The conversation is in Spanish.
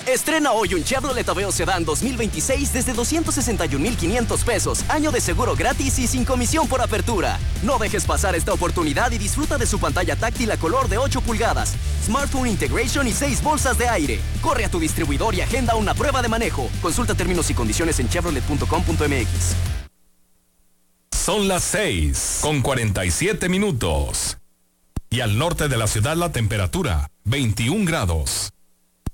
Estrena hoy un Chevrolet Aveo Sedán 2026 desde 261,500 pesos. Año de seguro gratis y sin comisión por apertura. No dejes pasar esta oportunidad y disfruta de su pantalla táctil a color de 8 pulgadas, Smartphone Integration y 6 bolsas de aire. Corre a tu distribuidor y agenda una prueba de manejo. Consulta términos y condiciones en chevrolet.com.mx. Son las 6:47. Y al norte de la ciudad la temperatura, 21 grados.